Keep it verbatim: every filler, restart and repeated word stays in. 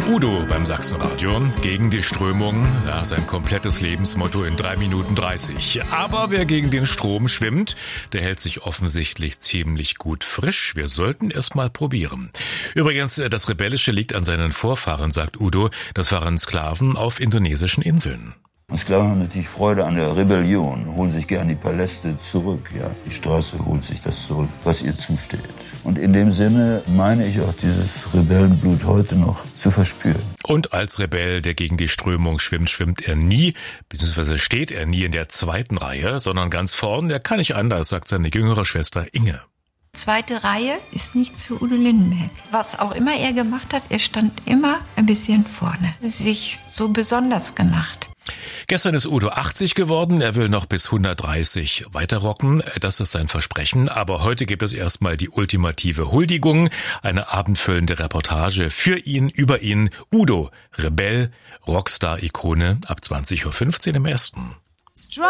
Udo beim Sachsenradio. Gegen die Strömung, ja, sein komplettes Lebensmotto in drei Minuten dreißig. Aber wer gegen den Strom schwimmt, der hält sich offensichtlich ziemlich gut frisch. Wir sollten es mal probieren. Übrigens, das Rebellische liegt an seinen Vorfahren, sagt Udo. Das waren Sklaven auf indonesischen Inseln. Sklaven haben natürlich Freude an der Rebellion, holen sich gerne die Paläste zurück. Ja, die Straße holt sich das zurück, was ihr zusteht. Und in dem Sinne meine ich auch, dieses Rebellenblut heute noch zu verspüren. Und als Rebell, der gegen die Strömung schwimmt, schwimmt er nie, beziehungsweise steht er nie in der zweiten Reihe, sondern ganz vorn. Der kann nicht anders, sagt seine jüngere Schwester Inge. Zweite Reihe ist nichts für Udo Lindenberg. Was auch immer er gemacht hat, er stand immer ein bisschen vorne. Sich so besonders gemacht. Gestern ist Udo achtzig geworden, er will noch bis hundertdreißig weiterrocken, das ist sein Versprechen. Aber heute gibt es erstmal die ultimative Huldigung, eine abendfüllende Reportage für ihn, über ihn. Udo, Rebell, Rockstar-Ikone, ab zwanzig Uhr fünfzehn im Ersten.